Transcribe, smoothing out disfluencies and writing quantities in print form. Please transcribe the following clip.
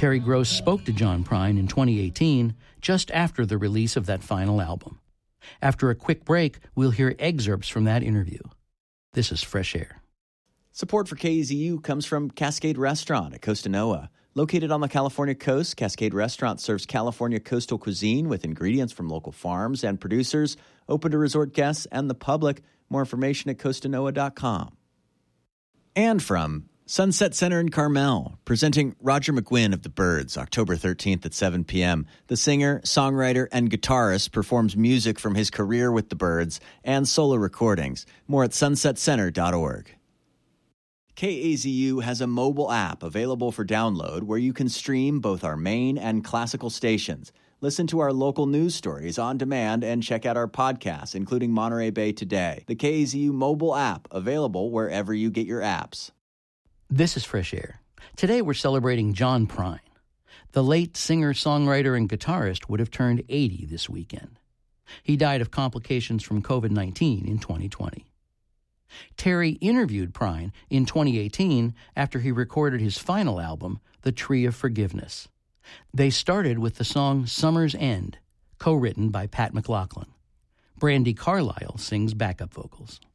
Terry Gross spoke to John Prine in 2018, just after the release of that final album. After a quick break, we'll hear excerpts from that interview. This is Fresh Air. Support for KAZU comes from Cascade Restaurant at Costa Noa. Located on the California coast, Cascade Restaurant serves California coastal cuisine with ingredients from local farms and producers, open to resort guests and the public. More information at costanoa.com. And from Sunset Center in Carmel, presenting Roger McGuinn of the Byrds, October 13th at 7 p.m. The singer, songwriter, and guitarist performs music from his career with the Byrds and solo recordings. More at sunsetcenter.org. KAZU has a mobile app available for download where you can stream both our main and classical stations. Listen to our local news stories on demand and check out our podcasts, including Monterey Bay Today. The KAZU mobile app, available wherever you get your apps. This is Fresh Air. Today we're celebrating John Prine. The late singer, songwriter, and guitarist would have turned 80 this weekend. He died of complications from COVID-19 in 2020. Terry interviewed Prine in 2018 after he recorded his final album, The Tree of Forgiveness. They started with the song Summer's End, co-written by Pat McLaughlin. Brandi Carlile sings backup vocals.